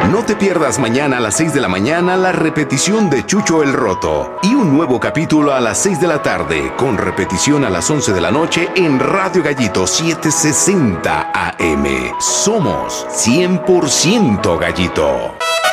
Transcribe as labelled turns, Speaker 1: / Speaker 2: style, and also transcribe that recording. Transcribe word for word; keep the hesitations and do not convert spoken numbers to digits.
Speaker 1: No te pierdas mañana a las seis de la mañana la repetición de Chucho el Roto y un nuevo capítulo a las seis de la tarde con repetición a las once de la noche en Radio Gallito setecientos sesenta A M. Somos cien por ciento Gallito.